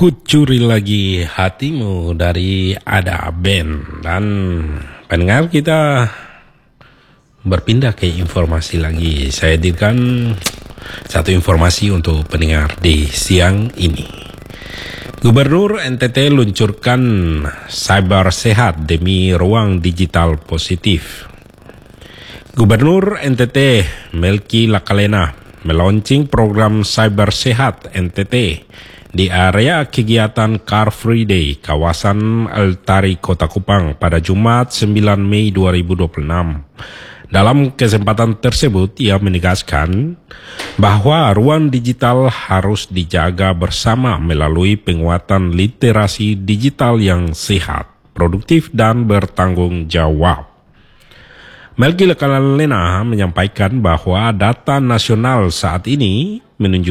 Kucuri lagi hatimu dari Ada Band. Dan pendengar, kita berpindah ke informasi lagi. Saya hadirkan satu informasi untuk pendengar di siang ini. Gubernur NTT luncurkan cyber sehat demi ruang digital positif. Gubernur NTT Melki Lakalena meluncing program cyber sehat NTT di area kegiatan Car Free Day kawasan Altari Kota Kupang pada Jumat 9 Mei 2026. Dalam kesempatan tersebut, ia menegaskan bahwa ruang digital harus dijaga bersama melalui penguatan literasi digital yang sehat, produktif, dan bertanggung jawab. Melki Lakalena menyampaikan bahwa data nasional saat ini menunjukkan